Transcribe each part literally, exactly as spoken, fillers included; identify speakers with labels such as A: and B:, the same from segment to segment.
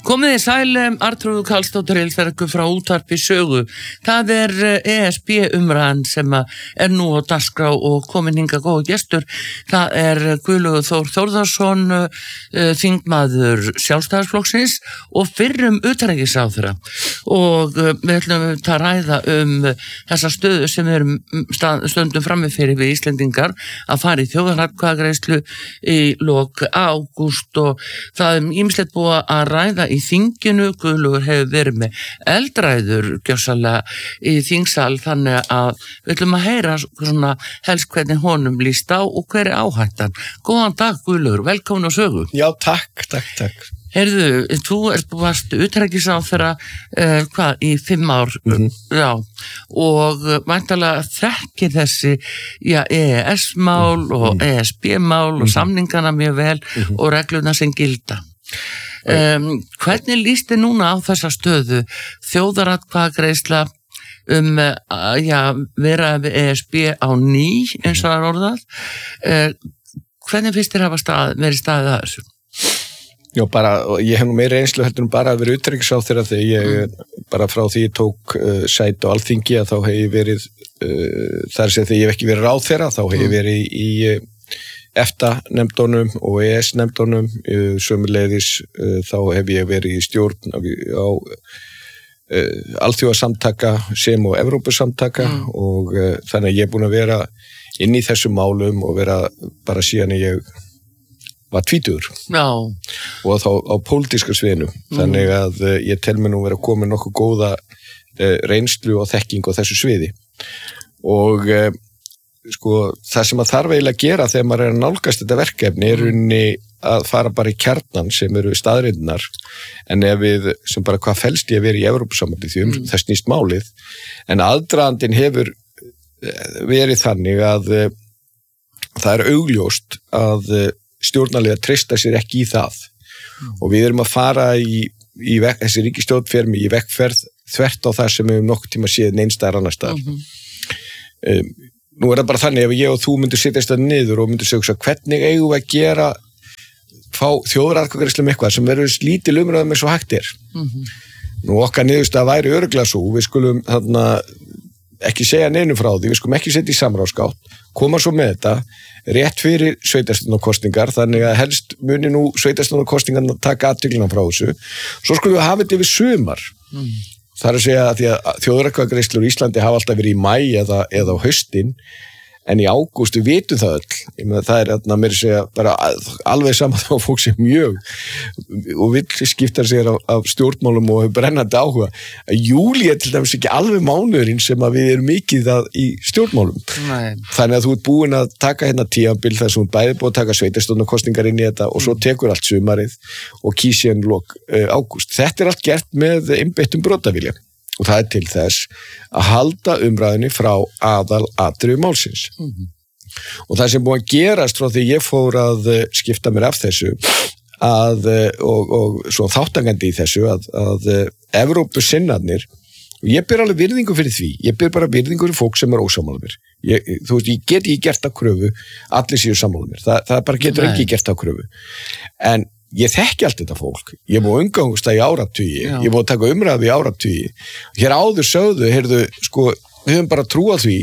A: Komið þið sæl, Arnþrúður Karlsdóttir Hilferku frá útvarpi sögu. Það er E S B umræðan sem er nú á dagskrá og komin hingað góð gestur. Það er Guðlaugur Þór Þórðarson, þingmaður Sjálfstæðisflokksins og fyrrum utanríkisráðherra. Og við ætlum að ræða um þessa stöðu sem við erum stöndum frammi fyrir við Íslendingar að fara í þjóðaratkvæðagreiðslu í lok ágúst og það er ýmislegt búið að ræða í þinginu. Guðlaugur hefur verið með eldræður gjörsamlega í þingsal þannig að við ætlum að heyra svona helst hvernig honum líst á og hver er áhættan. Góðan dag Guðlaugur, velkomin á sögu.
B: Já, takk, takk, takk.
A: Heyrðu, þú ert varst utanríkisráðherra uh, hvað, í fimm ár,
B: mm-hmm.
A: já, og væntanlega þekkir þessi, já, E E S-mál mm-hmm. og E S B-mál mm-hmm. og samningana mjög vel mm-hmm. og regluna sem gilda. Um, hvernig líst þið núna á þessa stöðu þjóðaratkvæðagreiðsla um uh, já, vera við E S B á ný eins og það er orðað uh, hvernig finnst þér hafa stað, verið staðið að þessu?
B: Já, bara, ég hef nú meira einslu heldur en bara að vera utanríkisráðherra þegar ég mm. bara frá því ég tók uh, sæti á Alþingi að þá hef ég verið uh, þar sem þegar ég hef ekki verið ráðherra þá hef ég verið í, í uh, EFTA-nefndunum og E E S-nefndunum, sömuleiðis þá hef ég verið í stjórn á, á uh, alþjóðasamtaka sem og Evrópusamtaka mm. og uh, þannig að ég er búin að vera inn í þessum málum og vera bara síðan ég var tvítugur
A: no.
B: og þá á pólitíska sviðinu, mm. þannig að uh, ég tel mig nú vera komið nokkuð góða uh, reynslu og þekking á þessu sviði og uh, sko, það sem að þarf eiginlega að gera þegar maður er að nálgast þetta verkefni er unni að fara bara í kjarnan sem eru staðreyndirnar en ef við, sem bara hvað felst ég að vera í Evrópusambandi því um mm. það snýst málið en aðdragandinn hefur verið þannig að uh, það er augljóst að uh, stjórnarliðar treysta sér ekki í það mm. og við erum að fara í, í vek, þessi ríkisstjórnfermi í vekkferð þvert á það sem við um nokkuð tíma séð neins staðar annars staðar mm-hmm. um, Nú er það bara þannig ef ég og þú myndir sittast það niður og myndir segja hvernig eigum við að gera fá þjóðaratkvæðagreiðslu um eitthvað sem verður lítil umræðum eins og hægt er. Mm-hmm. Nú okkar niðurstaða væri örugglega svo, við skulum þarna ekki segja neinu frá því, við skulum ekki setja í samráðsgátt, koma svo með þetta rétt fyrir sveitarstjórnarkosningar þannig að helst muni nú sveitarstjórnarkosningarna taka athyglinna frá þessu. Svo skulum við hafa þetta yfir sumar. Mm. Það er að segja að því að þjóðaratkvæðagreiðslur í Íslandi hafa alltaf verið í maí eða, eða á haustin en í ágúst við vitum það öll. Ég meina það er að mér segja bara alveg saman þá fólk sem mjög og vill skipta sér af, af stjórnmálum og hefur brennandi áhuga. Að júlí er til dæmis ekki alveg mánuðurinn sem að við erum mikið það í stjórnmálum. Nei. Þannig að þú ert búin að taka hérna tímabil þar sem þú ert bæði búin að taka sveitarstjórnarkosningar inn í þetta og svo tekur allt sumarið og kýs síðan lok uh, ágúst. Þetta er allt gert með einbeittum brotavilja. Og það er til þess að halda umræðinni frá aðal atriðu málsins. Mm-hmm. Og það sem búið að gerast frá því ég fór að skipta mér af þessu að, og, og svo þáttangandi í þessu að, að Evrópusinnarnir, og ég ber alveg virðingu fyrir því, ég ber bara virðingu fyrir fólk sem er ósammála mér. Ég, þú veist, ég get ekki gert á kröfu, allir séu sammála mér. Það, það bara getur Nei. Ekki gert á kröfu. En ég þekki allt þetta fólk, ég múið umgangast það í áratugi, Já. Ég múið taka umræðu í áratugi, hér áður sögðu, heyrðu, sko, við höfum bara trúað því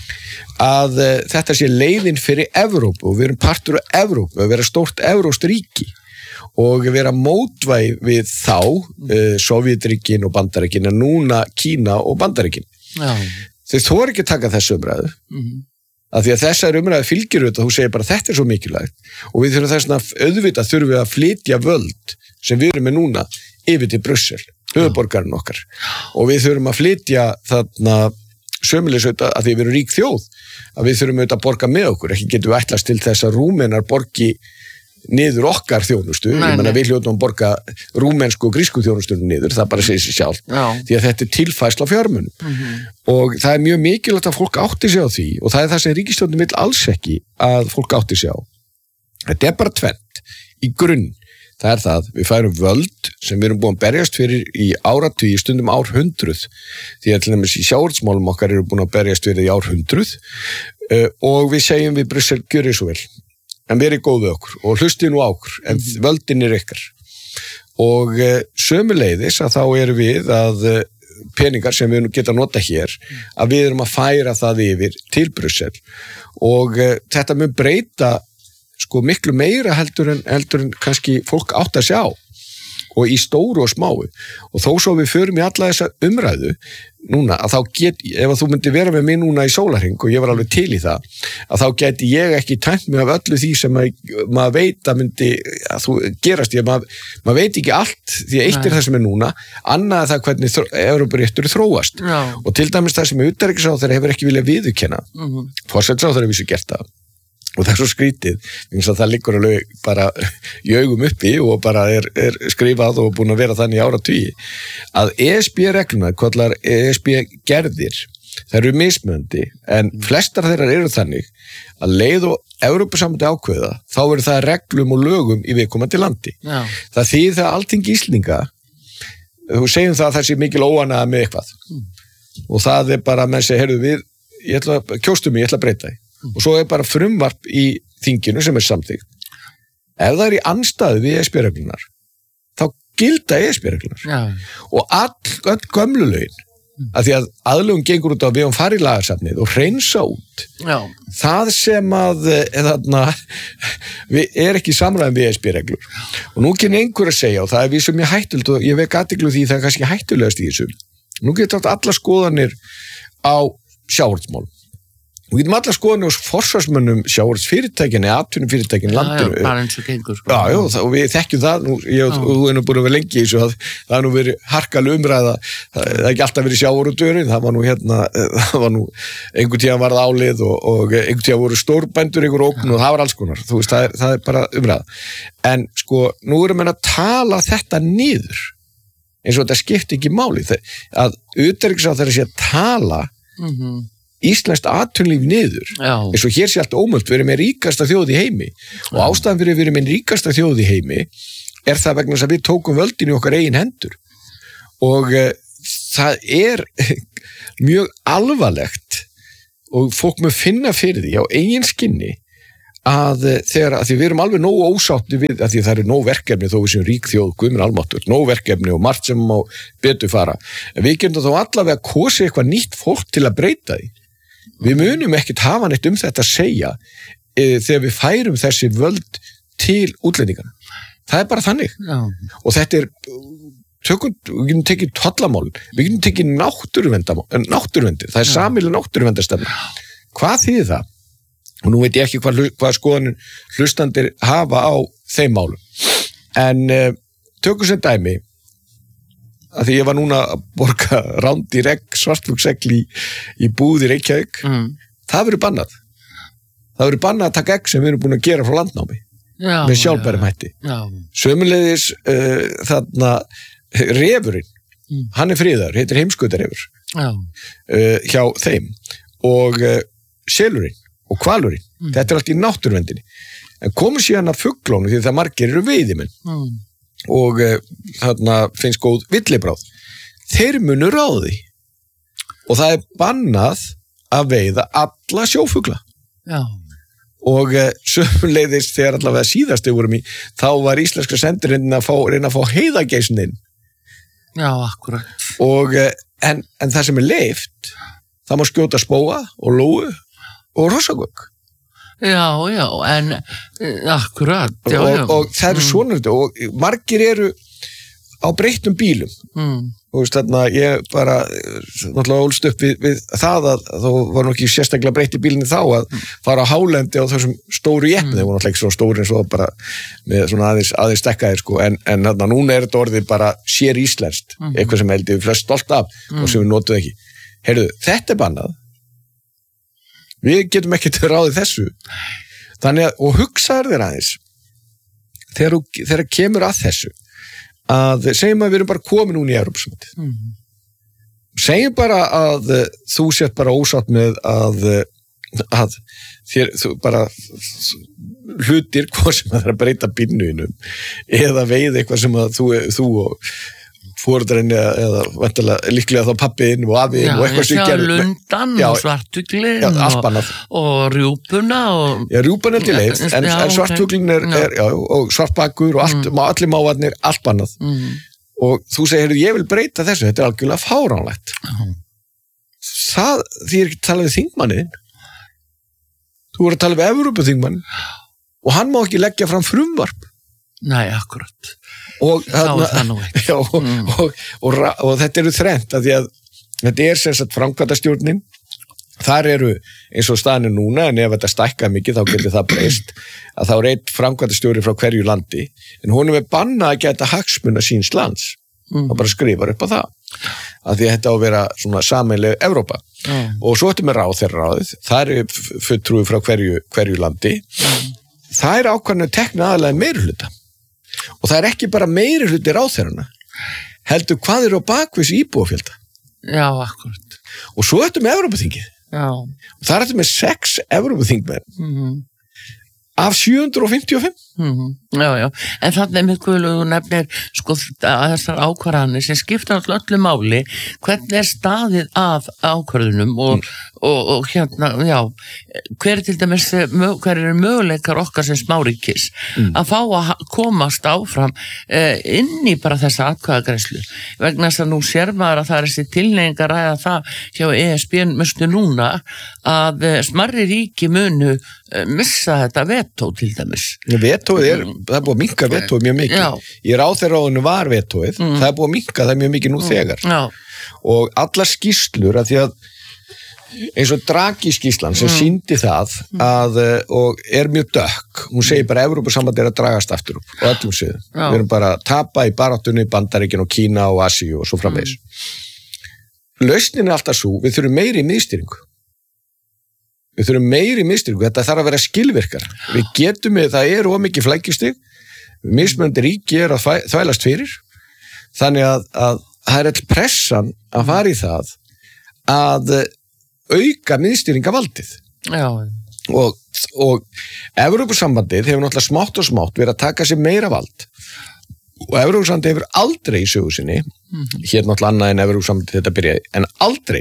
B: að uh, þetta sé leiðin fyrir Evrópu og við erum partur af Evrópu, að vera stórt evrópskt ríki og vera mótvæg við þá, uh, Sovjetríkin og Bandaríkin, en núna Kína og Bandaríkin. Já. Þeir þori ekki að taka þessu umræðu, mm-hmm. að því að þessar umræðu fylgir auðvitað, þú segir bara þetta er svo mikilvægt og við þurfum þess að auðvitað þurfum við að flytja völd sem við erum með núna yfir til Brussel, höfuðborgarinn okkar og við þurfum að flytja þarna sömuleiðis auðvitað að því við erum rík þjóð að við þurfum auðvitað að borga með okkur, ekki getum við ætlast til þess að Rúmenar borgi niður okkar þjónustu, nei, ég menna við hljótum að borga rúmensku og grísku þjónustunum niður, það bara segir sér sjálf, Já. Því að þetta er tilfærsla á fjármunum mm-hmm. og það er mjög mikilvægt að fólk átti sig á því og það er það sem ríkisstjórnin vill alls ekki að fólk átti sig á. Þetta er bara tvennt í grunn, það er það, við færum völd sem við erum búin að berjast fyrir í áratugi, stundum árhundruð, því að til dæmis í sjávarútvegsmálum okkar erum búin að berjast fyrir í árhundruð uh, og við segjum við Brussel, gjörið svo vel. En verið góðu okkur og hlustið nú á okkur, en völdin er ykkar. og uh, sömuleiðis að þá erum við að uh, peningar sem við geta nota hér, að við erum að færa það yfir til Brussel og uh, þetta mun breyta sko miklu meira heldur en, heldur en kannski fólk átt að sjá og í stóru og smáu og þó svo við förum í alla þessa umræðu núna að þá get, ef að þú myndi vera með mig núna í sólarhring og ég var alveg til í það að þá geti ég ekki tæmt mig af öllu því sem að, maður veit að myndi að þú gerast, ég, maður, maður veit ekki allt því eitt Nei. Er það sem er núna annað það hvernig Evrópuréttur þróast
A: Já.
B: Og til dæmis það sem utanríkisráðherra hefur ekki viljað viðurkenna mm-hmm. forsætisráðherra hefur vissu gert það og það er svo skrítið, eins og það liggur alveg bara í augum uppi og bara er, er skrifað og búin að vera þannig í áratugi, að E S B-reglurnar, kallar E S B-gerðir, það eru mismunandi, en flestar þeirra eru þannig að leið og Evrópusambandi ákveða, þá eru það reglum og lögum í viðkomandi landi. Já. Það þýðir það Alþingi Íslendinga, þú segjum það að það sé mikil óánægja með eitthvað mm. og það er bara að menn segja, heyrðu við, ég ætla að, kjóstu mig, ég ætla að breyta því. Og svo er bara frumvarp í þinginu sem er samþykkt. Ef það er í andstæðu við E S B-reglunar, þá gilda E S B-reglunar. Og all, all gömlu lögin, að því að aðlögun gengur út á við um fari lagarsafnið og hreinsa út. Já. Það sem að þarna, við er ekki samræðum við E S B-reglur. Og nú kynni einhver að segja, og það er við sem ég hættulegt, og ég vek athygli því það er kannski hættulegast í þessu. Nú getur þetta alla skoðanir á sjávarútvegsmálum. Við getum alla skoðanir og forsvarsmönnum sjávarútvegsfyrirtækin eða atvinnufyrirtækin í landinu.
A: Já, já, bara eins og gengur. Sko.
B: Já, já, og við þekkjum það, nú, ég og þú erum búin að vera lengi í þessu, það, það er nú verið harkaleg umræða, það er ekki alltaf verið sjávarútvegurinn, það var nú hérna, það var nú, einhvern tíðan varð álið og, og einhvern tíðan voru stórbændur, einhver ókn og það var alls konar, þú veist, það er, það er bara umræða. En sko, nú erum við að tala þetta niður, eins og þetta skipti ekki máli, að utanríkisráðherra sé að tala mm-hmm. Íslenskt atvinnulíf niður Já. Eins og hér sé allt ómöld, við erum með ríkasta þjóð í heimi og ástæðan fyrir við erum með ríkasta þjóð í heimi er það vegna þess að við tókum völdin í okkar eigin hendur og uh, það er mjög alvarlegt og fólk mun finna fyrir því á eigin skinni að uh, þegar að því við erum alveg nógu ósátti við að því það eru nóg verkefni þó við sem rík þjóð, guðminn almáttur, nóg verkefni og margt sem má betur fara en við getum þá allavega að kosi eitthvað nýtt fólk til að breyta því. Við munum ekkert hafa neitt um þetta að segja e, þegar við færum þessi völd til útlendingana. Það er bara þannig. Já. Og þetta er, tökum, við getum tekið tollamál, við getum tekið náttúruvendir, það er sameiginleg náttúruverndarstefna. Hvað þýðir það? Og nú veit ég ekki hvað, hvað skoðanir hlustandir hafa á þeim málum. En e, tökum sem dæmi, að því ég var núna að borga rándi regn svartfuglsegl í, í búð í Reykjavík, mm. það verður bannað. Það verður bannað að taka egg sem við erum búin að gera frá landnámi já, með sjálfbærum hætti. Sömuleiðis uh, þarna refurinn, mm. hann er friðar, heitir heimskautarefur uh, hjá þeim og uh, selurinn og hvalurinn, mm. þetta er allt í náttúruvendinni. En komum síðan að fuglónu því það margir eru veiðimenn. Mm. og uh, þarna finnst góð villibráð þeir munu ráði og það er bannað að veiða alla sjófugla Já. Og uh, sömuleiðis þegar allavega síðast við vorum í þá var íslenska sendirinn að fá, reyna að fá heiðageisin
A: Já, akkurat
B: og, uh, en, en það sem er leyft það má skjóta spóa og lóu og rossagögg
A: Já, já, en akkurat já,
B: og,
A: já.
B: og það eru svona mm. og margir eru á breyttum bílum mm. og veist, þarna, ég bara náttúrulega ólst upp við, við það að þá var nú ekki sérstaklega breytt í bílinni þá að mm. fara á hálendi á þessum stóru jeppni, mm. þeir voru náttúrulega ekki svo stóri eins og bara með svona aðeins, aðeins stekkaðir sko, en, en þarna núna er þetta orðið bara sér íslenskt, mm. eitthvað sem heldur við flest stolt af mm. og sem við notuð ekki heyrðu, þetta er bannað við getum ekki til ráðið þessu þannig að, og hugsaður þér aðeins þegar, þegar kemur að þessu að segjum að við erum bara komin núna í Evrópusambandið mm. segjum bara að þú sett bara ósátt með að að þér þú bara hlutir hvað sem að það er að breyta bílnuðinum eða veið eitthvað sem að þú, þú og fóreldrarinn eða vantilega líklega þá pappiðinn og afiðinn og eitthvað sem
A: gerði. Já, lundan og svartuglinn og, og rjúpuna. Og,
B: já, rjúpan er til leið, en, en svartuglinn er, er já, og svartbakur og allt, mm. allir mávarnir, allt bannað. Mm. Og þú segir, ég vil breyta þessu, þetta er algjörlega fáránlegt. Mm. Það, því er ekki að tala við þingmannin. Þú voru að tala við Evrópuþingmann og hann má ekki leggja fram frumvarp.
A: Nei, akkurat.
B: Og,
A: þarna, það nú ekki.
B: Já, og, mm. og, og, og, og þetta eru þrennt að því að þetta er sem sagt framkvæmdastjórnin. Þar eru eins og staðinu núna, en ef þetta stækkar mikið þá getur það breyst, að þá er einn framkvæmdastjóri frá hverju landi, en honum er bannað að geta hagsmuna síns lands. Mm. Og bara skrifar upp á það. Að því að þetta á að vera svona sameiginleg Evrópa. Mm. Og svo ertu með ráðherraráðið, það er fulltrúi frá hverju, hverju landi. Mm. Það er ákvæmlega tekna aðalega meirihluta. Og það er ekki bara meirihluti ráðherrana. Heldur hvað er á bakvis íbúafjölda.
A: Já, akkurat.
B: Og svo ertu með Evrópuþingið.
A: Já.
B: Og það ertu með sex Evrópuþingmenn. Mm-hmm. Af sjö hundruð fimmtíu og fimm.
A: Mm-hmm. Já, já. En þannig er mjög guðlugu nefnir sko þessar ákvarðanir sem skipta alltaf öllu máli. Hvernig er staðið að ákvarðunum og, mm. og, og hérna, já, hver er til dæmis, hver eru möguleikar okkar sem smáríkis mm. að fá að komast áfram eh, inn í bara þessa atkvæðagreiðslu. Vegna þess að nú sér maður að það er þessi tilneying að ræða það hjá E S B mustu núna að eh, smarri ríki munu eh, missa þetta vetó til dæmis.
B: Vetóið er, það er búið að minnka vetóið mjög mikið. Já. Í ráðherraráðinu var vetóið, mm. það er búið að minnka það mjög mikið nú mm. þegar. Já. Og allar skýrslur, að því að eins og Draghi skýrslan sem mm. sýndi það að, og er mjög dökk, hún segir bara Evrópusamband er að dragast aftur upp og öllum sviðum. Við erum bara að tapa í baráttunni, Bandaríkin og Kína og Asíu og svo framvegis. Mm. Lausnin er alltaf svo, við þurfum meiri miðstýringu. Við þurfum meiri miðstýringu, þetta þarf að vera skilvirkar. Við getum við, það eru ómikið flækjustig, mismunandi ríki er að þvælast fyrir, þannig að, að það er all pressan að fara í það að auka miðstýringavaldið. Já. Og, og Evrópusambandið hefur náttúrulega smátt og smátt verið að taka sér meira vald. Og Evrópusambandið hefur aldrei í sögu sinni, mm-hmm. hér náttúrulega annað en Evrópusambandið þetta byrjaði, en aldrei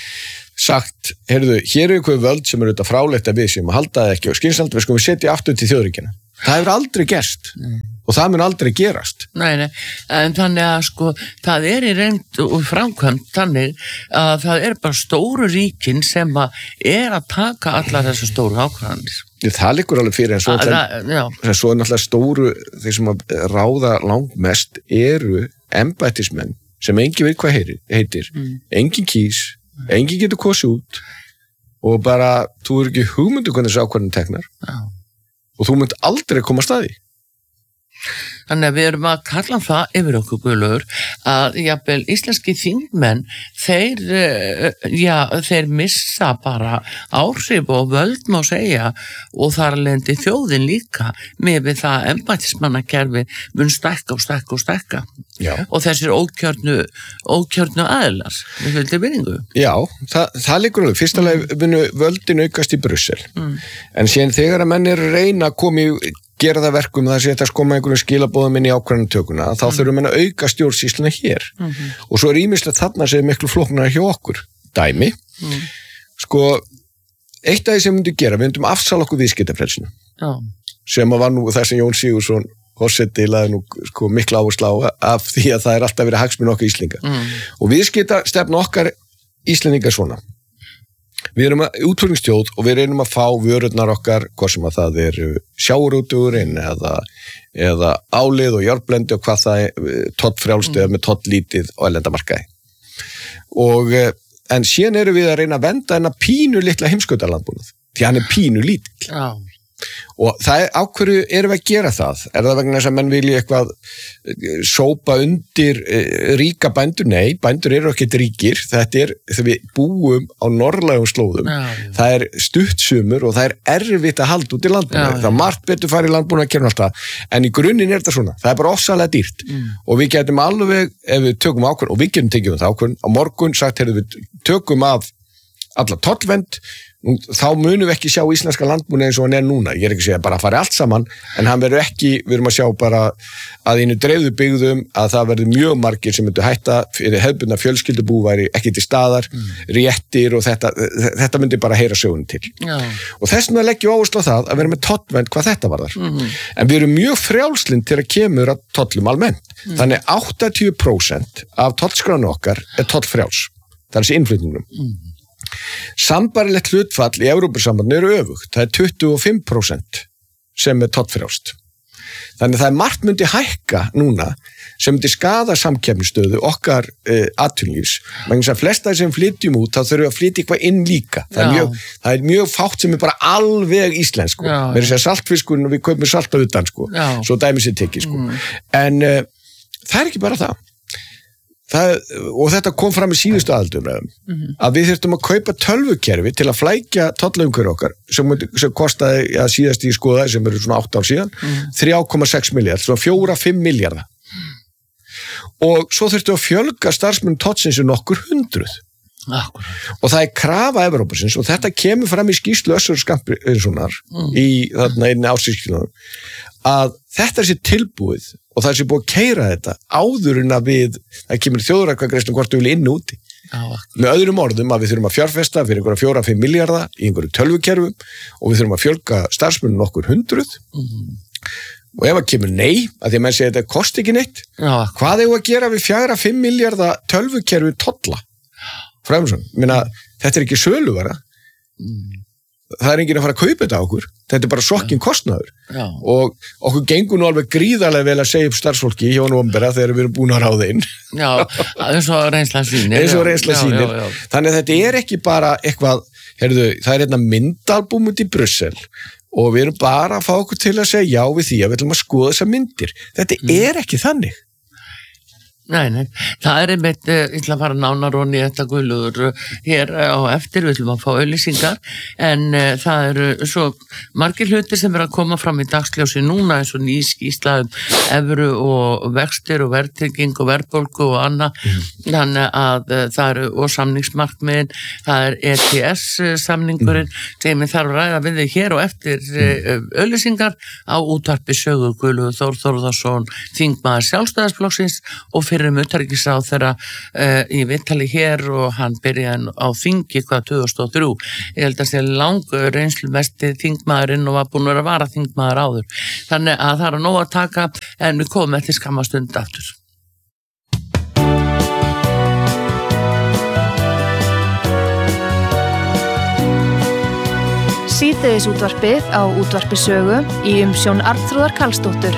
B: sagt, heyrðu, hér er eitthvað völd sem eru þetta frálegt að við sem að halda það ekki og skynsamt, við skum við setja aftur til þjóðríkina. Það hefur aldrei gerst nei. Og það mun aldrei gerast. Nei, nei,
A: en þannig að sko, það er í reynd og framkvæmt þannig að það er bara stóru ríkin sem að er að taka allar þessu stóru ákvarðanir.
B: Það liggur alveg fyrir en svo, að, að, en svo er náttúrulega stóru, þeir sem að ráða langt mest eru embættismenn sem engin veit hvað heitir, heitir. Mm. engin kýs, engin getur kosið út og bara, þú er ekki hugmyndu hvernig þessu ákvarðanir teknar Já. Og þú mynd aldrei koma að staði.
A: Þannig að við erum að kalla það yfir okkur guðlaugur að jafnvel íslenski þingmenn þeir, já, þeir missa bara áhrif og völd má segja og þar lendi þjóðin líka með við það embættismannakerfi mun stækka og stækka og stækka já. Og þessir ókjörnu ókjörnu aðilar við fylgdi vinningu.
B: Já, það, það liggur alveg. Fyrst alveg munu völdin aukast í Brussel mm. en síðan þegar að menn er reyna að koma í gera það verkum það sé þetta skoma einhverjum skilabóðum inn í ákvarðanatökuna, þá mm. þurfum við að auka stjórnsýsluna hér. Mm-hmm. Og svo er ýmislegt þarna sem er miklu flóknara hjá okkur. Dæmi. Mm. Sko, eitt af því sem við myndum gera, við myndum afsala okkur viðskiptafrelsinu. Mm. Sem að var nú það sem Jón Sigurðsson Horseti laði nú sko mikla áherslu á af því að það er alltaf verið hagsmuni okkar Íslendinga. Mm. Og viðskiptastefna okkar Íslendinga svona. Við erum að útflutningsþjóð og við reynum að fá vörurnar okkar, hvað sem að það er sjávarútvegurinn eða, eða álið og járnblendi og hvað það er tollfrjálst eða með tolllítið og erlendamarkaði. Og, en síðan erum við að reyna að venda hennar pínu litla heimskautalandbúnað, því hann er pínu lítill. Já. Og það er, á hverju erum við að gera það? Er það vegna þess að menn vilja eitthvað sópa undir e, ríka bændur? Nei, bændur eru ekkert ríkir. Þetta er, þegar við búum á norðlægum slóðum, já, já. Það er stuttsumur og það er erfitt að halda út í landbúnaði. Já, já. Það er margt betur farið í landbúnaði að kemur alltaf. En í grunninn er þetta svona. Það er bara ofsalega dýrt. Mm. Og við getum alveg, ef við tökum ákvörn, og við getum tekið um það ákvörn, á morgun sagt, heyrðu, við tökum af alla tollvend Nú, þá munum við ekki sjá íslenska landbúna eins og hann er núna, ég er ekki að segja bara að fara allt saman, en hann verður ekki, við erum að sjá bara að einu dreifðu byggðum að það verður mjög margir sem myndu hætta fyrir hefðbundna fjölskyldubú væri ekki til staðar, mm. réttir og þetta, þetta myndi bara heyra sögunum til. Já. Og þess vegna leggjum áherslu á það að vera með tollvernd hvað þetta varðar. Mm. En við erum mjög frjálslynd til að kemur að tollum almennt. Mm. Þannig áttatíu prósent af tollskránu okkar er tollfrjáls, það er þessi innflutningnum. Mm. Sambarilegt hlutfall í Evrópusambandinu eru öfugt, það er tuttugu og fimm prósent sem er tollfrjálst. Þannig það er margt myndi hækka núna sem myndi skaða samkeppnisstöðu okkar eh, atvinnulífs. Vegna að flesta sem flytjum út þá þurfum við að flytja eitthvað inn líka. Það er, mjög, það er mjög fátt sem er bara alveg íslensk. Sko. Við erum sér saltfiskurinn og við kaupum salta utan, sko. Svo dæmi sér tekið. Sko. Mm. En eh, það er ekki bara það. Það, og þetta kom fram í síðustu aðaldumræðum mm-hmm. að við þurftum að kaupa tölvukerfi til að flækja tollaumhverfi okkar sem, sem kostaði ja, síðast í skoðaði sem eru svona átta ár síðan mm. þrjú komma sex milljarð, svona fjóra til fimm milljarða mm. og svo þurftum að fjölga starfsmenn tollsins um nokkur hundruð Akkurat. Og það er krafa Evrópusins og þetta kemur fram í skýrslu Össur Skarphéðinssonar mm. í þarna einni ársskýrslunum að þetta er sér tilbúið og það er sér búið að keyra þetta áður en að við, það kemur þjóðaratkvæðagreiðslu hvort við viljum inn úti. Já, með öðrum orðum að við þurfum að fjárfesta fyrir einhverja fjóra til fimm milljarða í einhverju tölvukerfum og við þurfum að fjölga starfsmönnum nokkur hundruð mm. og ef að kemur nei, að því að menn segja þetta kosti ekki neitt, Já. Hvað eigum að gera við fjögur til fimm milljarða tölvukerfi tolla? Fræmsson, minna, þetta er ekki söluvara. Mm. Það er enginn að fara að kaupa þetta á okkur, þetta er bara sokkin kostnaður Já. Og okkur gengur nú alveg gríðarlega vel að segja upp starfsfólki hjá nóvembera þegar við erum búin að ráða inn
A: Já, eins og reynsla sýnir
B: eins og reynsla sýnir, þannig að þetta er ekki bara eitthvað, heyrðu, það er hérna myndalbúm út í Brussel og við erum bara að fá okkur til að segja já við því að við ætlum að skoða þessar myndir þetta mm. er ekki þannig
A: Nei, nei, það er einmitt, ég ætla að fara nánar og nýja þetta Guðlaugur hér á eftir, við ætlum að fá auglýsingar, en uh, það eru svo margir hlutir sem er að koma fram í dagsljósi núna eins og nýskísla um evru og vextir og verðtrygging og verðbólgu og annað, mm. þannig að uh, það eru og samningsmarkmiðin, það er E T S samningurinn mm. sem ég þarf að ræða við þig hér og eftir uh, auglýsingar á útvarpi sögu Guðlaugur Þór Þórðarson, þingmaður Sjálfstæðisflokksins og fyrir um utanríkisráð þeirra uh, í viðtali hér og hann byrjaði á þingi hvað tvö þúsund og þrjú. Ég held að það er lang reynslumesti þingmaðurinn og var búin að vera vara þingmaður áður. Þannig að það er að nóg að taka en við komum eftir skamma stund aftur.
C: Síðdegis útvarpið á útvarpi sögu í umsjón Arnþrúðar Karlsdóttur.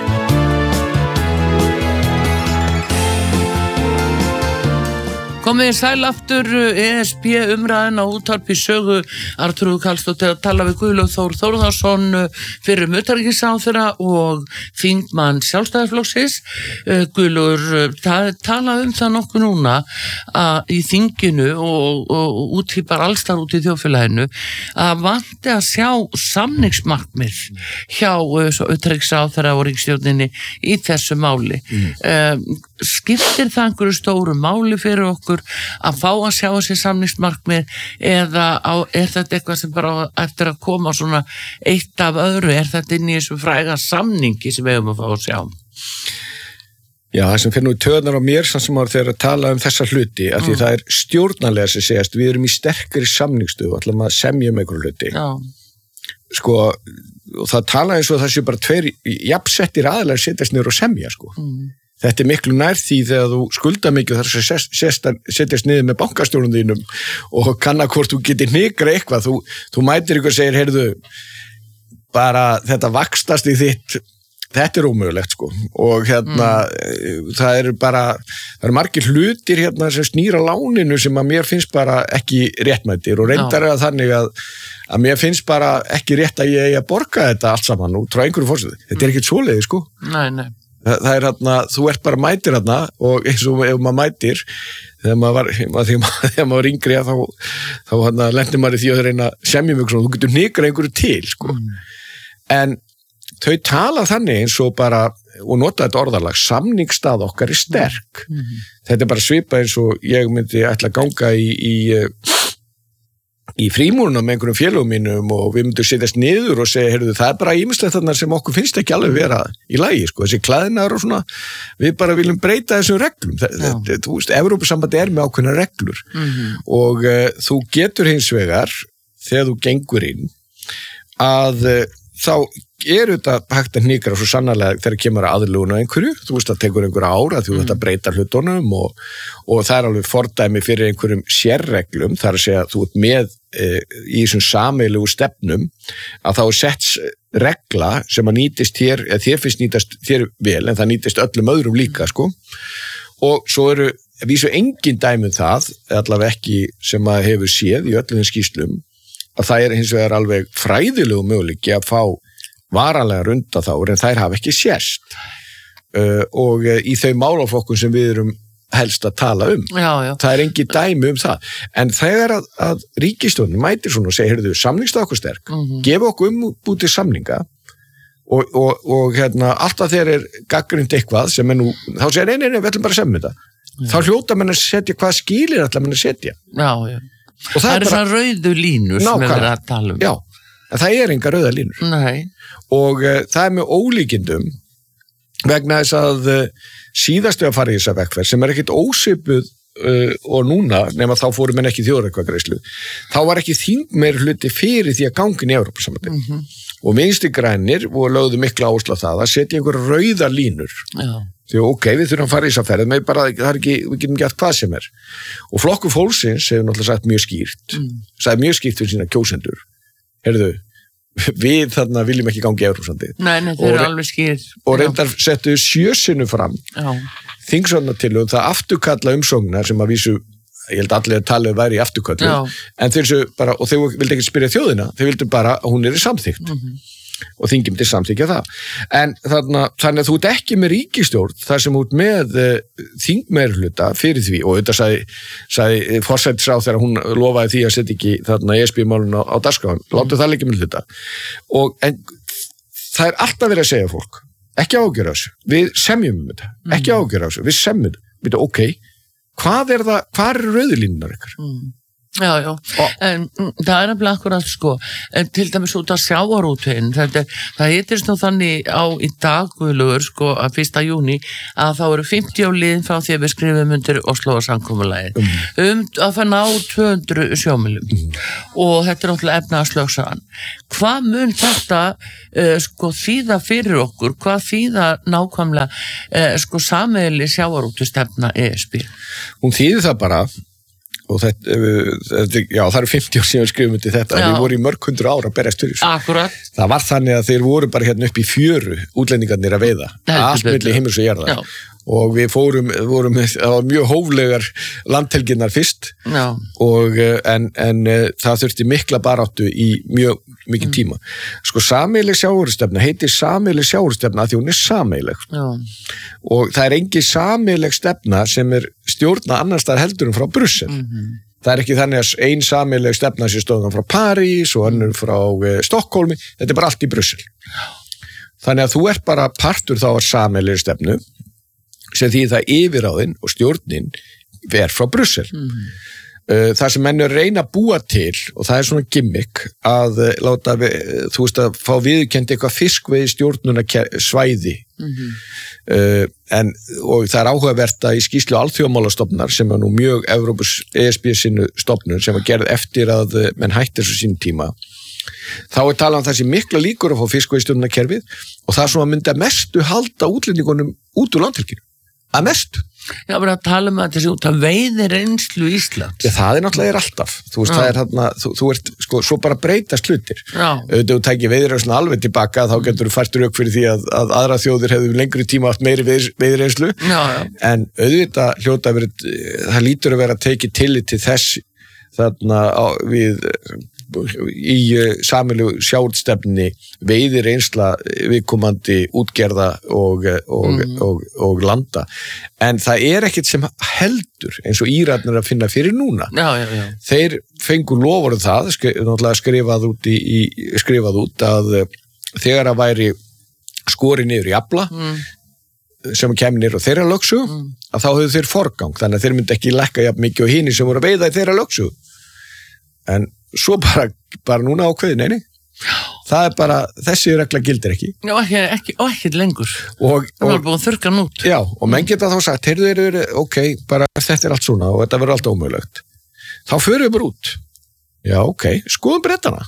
A: Komið í sæl aftur E S B umræðin á útvarpi sögu Arnþrúður Karlsdóttir að tala við Guðlaug Þór Þórðarson fyrir utanríkisráðherra og þingmann Sjálfstæðisflokksins. Guðlaugur, það talað um það nokkuð núna að í þinginu og, og út í bara allstar út í þjóðfélaginu að vanti að sjá samningsmarkmið hjá utanríkisráðherra og ríkisstjórninni í þessu máli. Mm. Um, skiptir það einhverju stóru máli fyrir okkur að fá að sjá þessi samningsmarkmið eða á, er þetta eitthvað sem bara eftir að koma svona eitt af öðru, er þetta inn í þessu fræga samningi sem við höfum að fá að sjá?
B: Já, það sem fyrir nú töðnar á mér sem var þegar að tala um þessa hluti af því mm. það er stjórnarlega sem segast við erum í sterkari samningsstöðu og ætlum að semja um einhverju hluti Já. Sko, og það tala eins og það sé bara tveir jafnsettir aðilar setjast niður og semja sko mm. Þetta er miklu nær því þegar þú skulda mikið og þar að setjast niður með bankastjórnum þínum og kanna hvort þú getur hnikra eitthvað. Þú, þú mætir ykkur og segir, heyrðu, bara þetta vakstast í þitt, þetta er ómögulegt sko. Og hérna, mm. það eru bara, það eru margir hlutir hérna sem snýra láninu sem að mér finnst bara ekki réttmættir og reyndar er að þannig að, að mér finnst bara ekki rétt að ég eigi að borga þetta allt saman og trá einhverju fórsöðu. Þetta er ekkert svoleiði sko.
A: Nei, nei.
B: Það er hérna, þú ert bara mætir hérna og eins og ef maður mætir þegar maður var, þegar maður, þegar maður var yngri þá, þá hérna lendir maður í því að reyna semja mjög svona, þú getur hnikrað einhverju til sko. Mm. En þau tala þannig eins og bara og nota þetta orðalag, samningsstað okkar er sterk. Mm. Þetta er bara svipað eins og ég myndi ætla að ganga í, í í frímúrunum með einhverjum félögum mínum og við myndum setjast niður og segja, heyrðu, það er bara ýmislegt þarna sem okkur finnst ekki alveg vera í lagi, sko, þessi klæðnar og svona, við bara viljum breyta þessum reglum. Þetta, þú veist, Evrópusambandi er með ákveðna reglur mm-hmm. og uh, þú getur hins vegar, þegar þú gengur inn, að uh, þá er þetta hægt að hnikra svo sannarlega þegar kemur að aðluguna einhverju, þú veist að tekur einhverja ára því þú þetta breyta hlutunum og, og það er alveg fordæmi fyrir einhverjum sérreglum, þar að segja að þú ert með e, í þessum sameiginlegu stefnum að þá er sett regla sem að nýtist þér, eða þér finnst nýtast þér vel en það nýtist öllum öðrum líka sko og svo eru vísu engin dæmum það, allavega ekki sem að hefur séð í öllum skýrslum að það er hins vegar alveg fræðilegu möguleiki að fá varanlega runda þá, en þær hafa ekki sérst uh, og uh, í þau málaflokkun sem við erum helst að tala um.
A: Já, já.
B: Það er engin dæmi um það. En þegar að, að ríkisstjórnin mætir svona og segir, heyrðu, samningstað okkur sterk, mm-hmm. gefa okkur umbútið samninga og, og, og hérna, alltaf þegar er gagnrýnt eitthvað sem er nú, þá segir, nei, nei, nei, við ætlum bara að semja þetta. Já. Þá hljóta menn að setja, hvað skilir ætla menn að setja?
A: Já, já.
B: Og það,
A: það
B: er
A: bara
B: svona
A: rauðu línur sem við erum að tala um.
B: Já, en það er enga rauða línur.
A: Nei.
B: Og uh, það er með ólíkindum vegna þess að uh, síðastu að fara í þessa vekkferð sem er ekkit ósvipuð uh, og núna, nema þá fórum en ekki þjóðaratkvæðagreiðslu, þá var ekki þingmeir hluti fyrir því að gangin í Evrópusambandið. Mm-hmm. Og Vinstri grænir voru lögðu mikla áherslu á það að setja einhver rauða línur. Já. Því ok, við þurfum að fara í þessa ferð, með bara, það er ekki, við getum gert hvað sem er. Og Flokkur fólksins hefur náttúrulega sagt mjög skýrt, mm. sagði mjög skýrt fyrir sína kjósendur. Heyrðu, við þarna viljum ekki gangi í Evrópusambandið.
A: Nei, nei, þeir eru alveg skýr. Og
B: reyndar settu sjösinu fram þingsvörnartillögum það afturkalla umsóknar sem að vísu, ég held allir að talið væri í afturkallu, en þeir svo bara, og þeir vildi ekki spyrja þjóðina, þeir vildi bara að hún er í samþykkt. Mm-hmm. Og þingum til samþykja það. En þarna, þannig að þú ert ekki með ríkisstjórn þar sem þú ert með uh, þingmeirhluta fyrir því og þetta sagði, sagði forsætisráð þegar hún lofaði því að setja ekki þarna E S B-málun á, á dagskráin, láttu það ekki með hluta. Og en, það er alltaf verið að segja fólk, ekki ágjöra þessu, við semjum um þetta, ekki ágjöra þessu, við semjum þetta, við þetta, ok, hvað er það, hvað er rauðlínunar ykkur? Mm.
A: Já, já, og, en mm, það er nefnilega akkurat sko, en til dæmis út af sjávarútveginn, þetta, það hitist nú þannig á í dag, Guðlaugur, sko, að fyrsta júní, að þá eru fimmtíu liðin frá því að við skrifum undir Óslóarsamkomulagið, mm. um að það ná tvö hundruð sjómilum mm. og þetta er náttúrulega efnahagslögsagan. Hvað mun þetta uh, sko þýða fyrir okkur, hvað þýða nákvæmlega uh, sko sameiginleg sjávarútvegstefna E S B?
B: Hún þýðir það bara og þetta, þetta, já, það eru fimmtíu ár síðan skrifum undir þetta, já. Við vorum í mörg hundur ára að berjast fyrir þessu.
A: Akkurat.
B: Það var þannig að þeir voru bara hérna upp í fjöru útlendingarnir að veiða, allt milli himins og jarðar. Já. Og við fórum, vorum, það var mjög hóflegar landhelginnar fyrst, já. Og, en, en það þurfti mikla baráttu í mjög mikið tíma. Mm. Sko, sameiginleg sjávarútvegsstefna heitir sameiginleg sjávarútvegsstefna að því hún er sameiginleg. Já. Og það er engin sameiginleg stefna sem er stjórna annars þar heldur en frá Brussel. Mm-hmm. Það er ekki þannig að ein sameiginleg stefna sem stóðan frá París og önnur frá eh, Stokkólmi, þetta er bara allt í Brussel. Þannig að þú ert bara partur þá að sameiginleg stefnu sem því það yfiráðin og stjórnin er frá Brussel. Mm-hmm. Það sem menn er reyna að búa til og það er svona gimmick að láta, þú veist að fá viðurkennt eitthvað fiskveiði stjórnuna svæði. Mm-hmm. uh, en, og það er áhugavert að í skýrslu alþjóðmálastofnunar sem er nú mjög Evrópus E S B sinu stofnun sem var gerð eftir að menn hættir svo sín tíma, þá er talað um þessi mikla líkur að fá fiskveiðistjórnarkerfið og það sem að mynda mestu halda útlendingunum út úr landhelginu. Að mestu.
A: Já, bara að tala um að þessi út að veiði reynslu Íslands.
B: Já, það er náttúrulega er alltaf. Þú veist, já. Það er þarna, þú, þú ert, sko, svo bara breytast hlutir. Já. Auðvitað þú tækir veiðireynslu alveg tilbaka, þá getur þú fært rauk fyrir því að, að aðra þjóðir hefðu lengri tíma haft meiri veiðireynslu. Já, já. En auðvitað hljóta verið, það lítur að vera að tekið tillit til þess þarna á, við í sameiginlegu sjávarútvegsstefnunni veiðir reynsla viðkomandi útgerða og, og, mm. og, og landa en það er ekkert sem heldur eins og Írarnir að finna fyrir núna.
A: Já, já, já.
B: Þeir fengu loforð það skrifað út, í, í, skrifað út að þegar að væri skori niður í afla mm. sem kemur niður á þeirra lögsögu mm. að þá höfðu þeir forgang þannig að þeir myndi ekki lækka jafn mikið og hinir sem voru að veiða í þeirra lögsögu. En svo bara, bara núna ákveði, nei, nei. Það er bara, þessi regla gildir ekki.
A: Já, ekki, ekki, og ekki lengur.
B: Og,
A: það var búin að þurrka nút.
B: Já, og menn geta þá sagt, heyrðu, heyrðu, ok, bara þetta er allt svona og þetta verður allt ómögulegt. Þá förum við bara út. Já, ok, skoðum Bretana.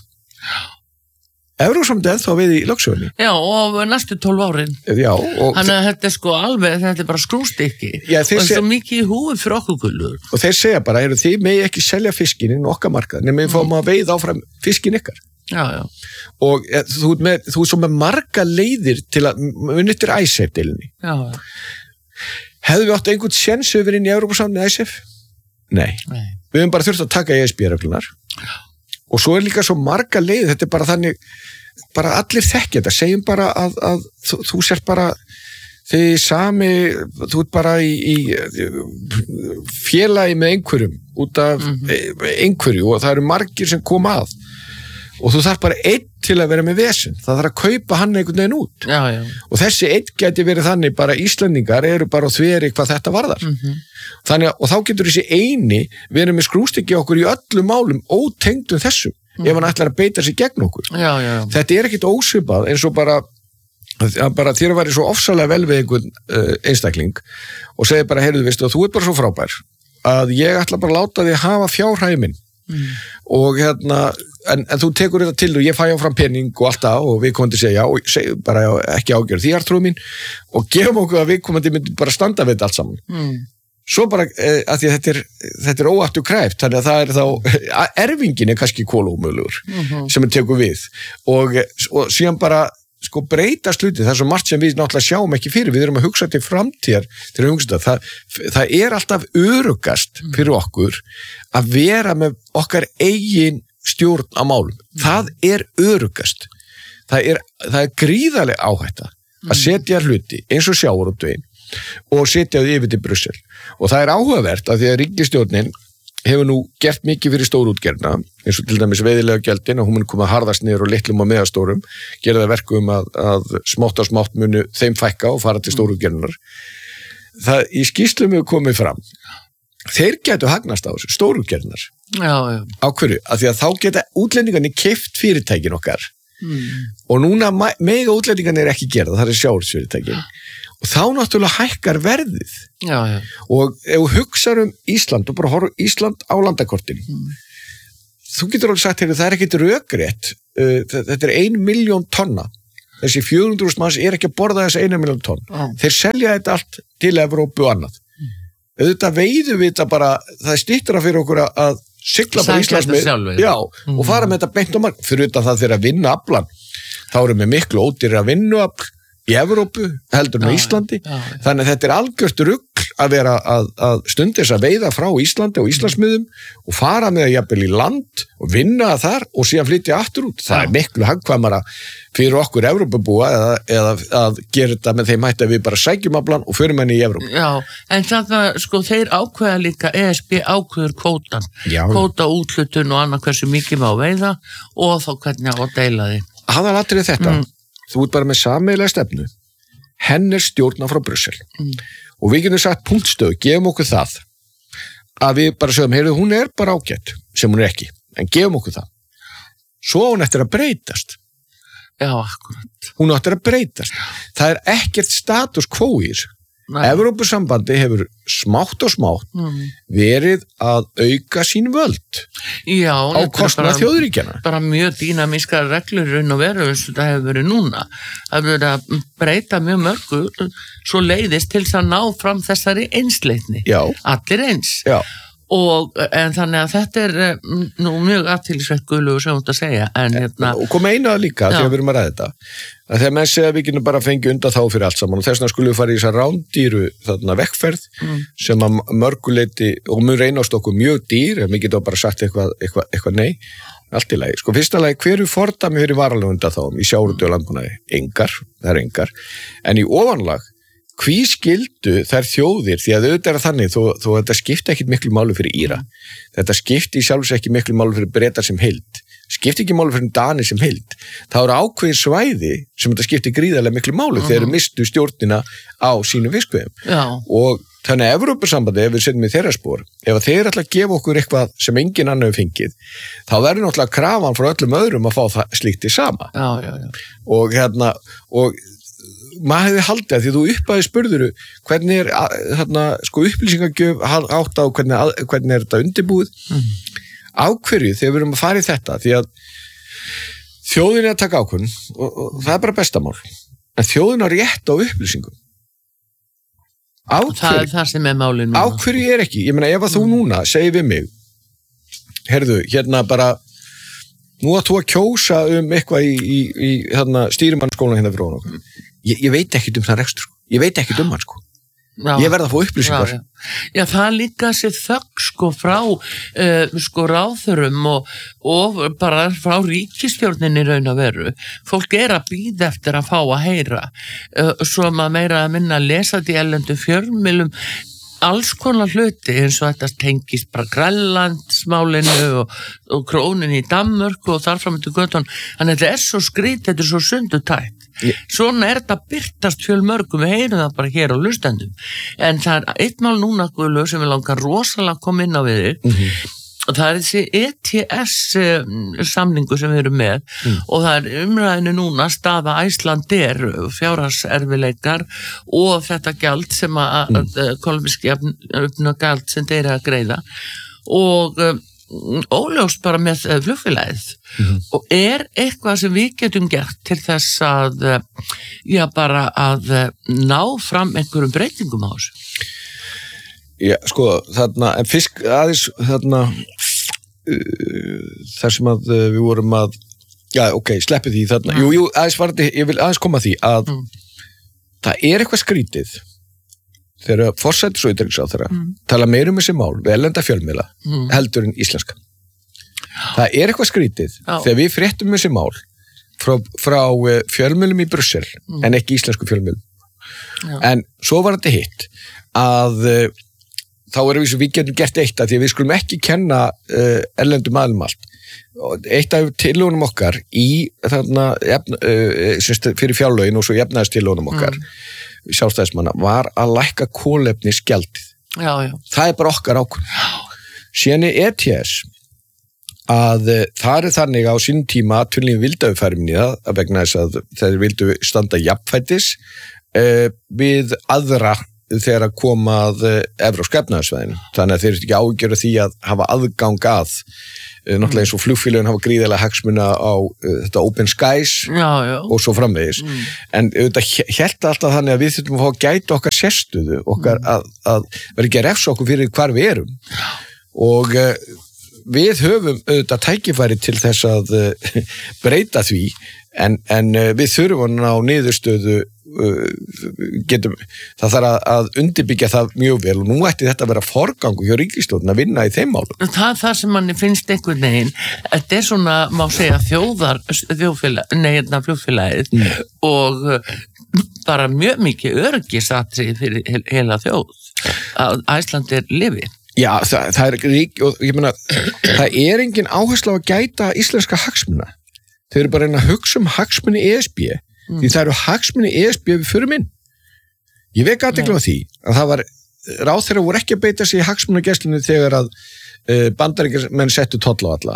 B: Evrósamdið þá við í lögsögunni.
A: Já, og næstu tólf árin.
B: Já, og...
A: Þannig að þetta er sko alveg, þetta er bara skrústykki.
B: Já,
A: og þetta er
B: seg...
A: svo mikið í húi fyrir okkur gullur.
B: Og þeir segja bara, heyrðu, þið megi ekki selja fiskinn inn okkar markað, nema við fáum að veiða áfram fiskinn ykkar.
A: Já, já.
B: Og ja, þú, með, þú er svo með marga leiðir til að munittir I C E F-delinni.
A: Já, já.
B: Hefðu við átt einhvern séns yfir inn í Evrópusambanið I C E F? Nei.
A: Nei. Við
B: höfum bara þurft að taka E S B-reglunar. Og svo er líka svo marga leiðir, þetta er bara þannig, bara allir þekkja þetta, segjum bara að, að þú, þú sér bara, þið sami, þú ert bara í, í félagi með einhverjum, út af mm-hmm. einhverju og það eru margir sem koma að. Og þú þarf bara einn til að vera með vesen. Það þarf að kaupa hann einhvern veginn út.
A: Já, já.
B: Og þessi einn geti verið þannig, bara Íslendingar eru bara á þveri hvað þetta varðar.
A: Mm-hmm.
B: Þannig að, og þá getur þessi eini verið með skrústykki okkur í öllum málum ótengdum þessum, mm. ef hann ætlar að beita sig gegn okkur.
A: Já, já.
B: Þetta er ekkit ósvipað eins og bara, bara þér væri svo ofsalega vel við einhvern uh, einstakling og segir bara, heyrðu, veistu, þú er bara svo frábær að ég ætla bara að láta þig hafa fjárhæði minn. Mm. Og hérna en, en þú tekur þetta til og ég fæ áfram pening og allt það og við komum til að segja já og seg, bara já, ekki ágjörð því artrúð mín og gefum okkur að við komum til að bara standa við þetta allt saman mm. Svo bara eh, að því að þetta er, þetta er óaftur kræft þannig að það er þá erfingin er kannski kólómölugur mm-hmm. sem við tekum við og, og síðan bara sko breyta sluti, það er svo margt sem við náttúrulega sjáum ekki fyrir, við erum að hugsa til framtíðar til að hugsa þetta, það, það er alltaf örugast fyrir okkur að vera með okkar eigin stjórn á málum, það er örugast, það er, það er gríðarlega áhætta að setja hluti eins og sjávarútveginn og setja þau yfir til Brussel og það er áhugavert að því að ríkisstjórnin hefur nú gert mikið fyrir stórútgerðina eins og til dæmis veiðilega gjöldin og hún mun koma harðast niður og litlum og meðastórum gera það verkum að, að smátt á smátt munu þeim fækka og fara til stórútgerðinar það í skýrslum hefur komið fram þeir getur hagnast á þessu, stórútgerðinar
A: já, já.
B: Á hverju, af því að þá geta útlendingarnir keypt fyrirtækin okkar mm. og núna mega útlendingarnir ekki gera það er sjávarútvegsfyrirtækin og þá náttúrulega hækkar verðið
A: já, já.
B: Og ef þú hugsar um Ísland og bara horfum Ísland á landakortinu mm. þú getur alveg sagt, það er ekkit rökrétt uh, þetta er ein milljón tonna þessi fjögur hundruð þúsund manns er ekki að borða þessi eina milljón tonn ah. þeir selja þetta allt til Evrópu og annað mm. auðvitað veiðum við þetta bara það er styttra fyrir okkur að sigla bara Íslandsmið já, mm. og fara með þetta beint á mark fyrir utan það þeirra að vinna aflan þá erum við miklu ódýrir að vinna afl í Evrópu heldur með Íslandi já, já. Þannig að þetta er algjört rugl að vera að, að stundis að veiða frá Íslandi og Íslandsmiðum og fara með að jafnvel í land og vinna þar og síðan flytja aftur út það já. Er miklu hagkvæmara fyrir okkur Evrópubúa eða, eða að gera þetta með þeim hætti að við bara sækjum aflan og förum henni í Evrópu
A: Já, en það sko þeir ákveða líka E S B ákveður kvótan kvóta úthlutun og annað hversu mikið má veiða og þá hvernig á að deila því
B: Aðalatriði þetta mm. Þú ert bara með sameiginlega stefnu, henn er stjórna frá Brussel mm. og við getum sagt punktstöð, gefum okkur það að við bara sögum, heyrðu, hún er bara ágætt, sem hún er ekki, en gefum okkur það. Svo hún eftir að breytast.
A: Já, akkurat.
B: Hún eftir að breytast. Það er ekkert status quo í þessu. Evrópusambandi hefur smátt og smátt mm. verið að auka sín völd
A: Já,
B: á kostnað þjóðríkjana.
A: Bara mjög dýnamískar reglur raun og veru eins og þetta hefur verið núna. Það hefur verið að breyta mjög mörgu svo leiðist til að ná fram þessari einsleitni.
B: Já. Allir
A: eins.
B: Já.
A: Og, en þannig að þetta er nú mjög aðtilsveit guðlugur sem þú ert að segja en, hérna,
B: og kom eina líka já. Þegar við erum að ræða þetta að þegar menn segja að við getum bara fengið undan þá fyrir allt saman og þess vegna skulum við fara í þessa rándýru þarna vekkferð mm. sem að mörguleiti og mun reynast okkur mjög dýr en við getum bara sagt eitthvað, eitthvað, eitthvað nei allt í lagi, sko fyrsta lagi hverju fordæmi fyrir varalega undan þá í sjávarútvegi og landbúnaði engar, það er engar en í ofanlag hví skildu þær þjóðir því að auðvitað er þannig þó, þó þetta skipta ekkit miklu málu fyrir Íra þetta skipti sjálfs ekki miklu málu fyrir Bretar sem heild skipti ekki málu fyrir Dani sem heild það eru ákveðin svæði sem þetta skipti gríðarlega miklu málu uh-huh. þegar mistu stjórnina á sínum fiskveiðum og þannig að Evrópusambandi, ef við setjum í þeirra spor, ef þeir ætla að gefa okkur eitthvað sem engin annar hefur fengið, þá verður náttúrulega krafan frá öllum öðrum að fá það slíkt í sama.
A: Já, já, já.
B: Og hérna, og maður hefði haldið að því þú uppaði spurðuru hvernig er hérna, sko, upplýsingagjöf átt á hvernig, hvernig er þetta undirbúið, mm. á hverju þegar við erum að fara í þetta, því að þjóðin er að taka ákvörðun og, og það er bara bestamál, en þjóðin á rétt á upplýsingum. Á
A: það er það sem er málið núna.
B: Á hverju er ekki, ég meina ef að þú núna segir við mig, herðu, hérna bara nú að þú að kjósa um eitthvað í, í, í hérna, stýrimannskólan hérna fyrir okkur, ég, ég veit ekkit um það rekstur, sko. Ég veit ekkit um hann sko. Já, ég verð að fá upplýsingar.
A: Já, já. já, það líka sér þögg sko frá uh, sko ráðurum og, og bara frá ríkisstjórninni raun að veru. Fólk er að bíða eftir að fá að heyra. Uh, svo maður meira að minna að lesa því erlendu fjölmiðlum alls konar hluti eins og þetta tengist bara Grænlandsmálinu og, og krónin í Danmörku og þar fram til götun. Þannig að þetta er svo skrít, þetta er svo sundutætt. Yeah. Svona er þetta byrtast fjölmörgum, við heyrum það bara hér á hlustendum. En það er eitt mál núna Guðlaug, sem við langar rosalega að koma inn á við þig. Mm-hmm. Og það er þessi E T S samningu sem við erum með mm. og það er umræðinu núna staða Icelandair, fjárhagserfiðleikar og þetta gjald sem að mm. kolumíski uppná gjald sem þeir að greiða og um, óljóst bara með flugfélagið mm. og er eitthvað sem við getum gert til þess að já bara að ná fram einhverjum breytingum á þessu.
B: Já, sko, þarna, en fisk aðeins, þarna, uh, þar sem að uh, við vorum að, já, ok, sleppi því þarna, mm. jú, jú, aðeins varði, ég vil aðeins koma að því að mm. það er eitthvað skrítið þegar forsætis og utanríkisráðherra mm. tala meira um þessi mál við erlenda fjölmiðla mm. heldur en íslenska. Það er eitthvað skrítið Já. Þegar við fréttum þessi mál frá, frá fjölmiðlum í Brussel mm. en ekki íslensku fjölmiðlum. Já. En svo var þetta hitt að þá erum við sem við getum gert eitt að því að við skulum ekki kenna uh, erlendum aðlum allt. Eitt af tillögunum okkar í þarna, jafn, uh, fyrir fjárlögin og svo jafnaðist tillögunum okkar mm. sjálfstæðismanna var að lækka kolefnisgjaldið.
A: Já, já.
B: Það er bara okkar ákvörðun. Síðan er E T S að uh, það er þannig á sínum tíma að tunnlífin vildu að við færum í það að vegna þess að þeir vildu standa jafnfætis uh, við aðra þegar að koma að evrópska efnahagsvæðinu. Þannig að þeir eru ekki ágjörð því að hafa aðgang að náttúrulega eins og flugfélögin hafa gríðarlega hagsmuna á uh, þetta Open Skies
A: já, já. Og
B: svo framvegis. Mm. En auðvitað hélt alltaf þannig að við þurfum að fá að gæta okkar sérstöðu, okkar mm. að, að vera ekki að refsa okkur fyrir hvar við erum. Og uh, við höfum auðvitað tækifæri til þess að uh, breyta því, en, en uh, við þurfum á niðurstöðu getum, það þarf að, að undirbyggja það mjög vel og nú ætti þetta að vera forgangu hjá ríkisstjórn að vinna í þeim málum.
A: Það er það sem manni finnst einhvern veginn, þetta er svona má segja þjóðar þjóðfélag, neina flugfélagið mm. og bara mjög mikið öryggisatri fyrir heila þjóð að Icelandair lifi.
B: Já, það, það er rík og ég meina, það er engin áhersla á að gæta íslenska hagsmuna. Þau eru bara að reyna að hugsa um hagsmuni E S B Mm. því það eru hagsmuni E S B við förum inn. Ég vek aðtekla á því að það var ráðherra voru ekki að beita sig í hagsmunagæslunni þegar að uh, bandaríkjamenn settu tolla á alla.